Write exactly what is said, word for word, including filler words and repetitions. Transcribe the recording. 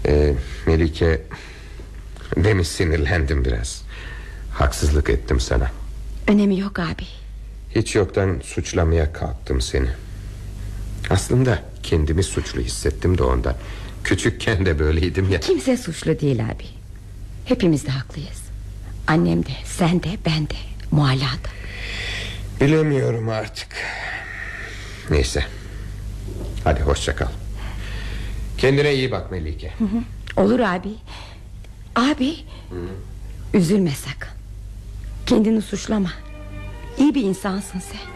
ee, Melike, demin sinirlendim biraz. Haksızlık ettim sana. Önemi yok abi. Hiç yoktan suçlamaya kalktım seni. Aslında kendimi suçlu hissettim de ondan. Küçükken de böyleydim ya. Kimse suçlu değil abi. Hepimiz de haklıyız. Annem de, sen de, ben de, Mualla da. Bilemiyorum artık. Neyse. Hadi hoşça kal. Kendine iyi bak Melike. Hı hı. Olur abi. Abi, hı. Üzülme sakın. Kendini suçlama. İyi bir insansın sen.